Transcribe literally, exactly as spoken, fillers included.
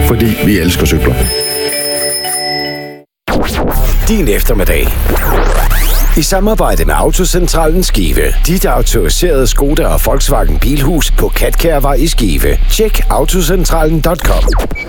fordi vi elsker cykler. Din eftermiddag. I samarbejde med Autocentralen Skive. Dit autoriserede Skoda og Volkswagen Bilhus på Katkærvej i Skive. Tjek autocentralen punktum com.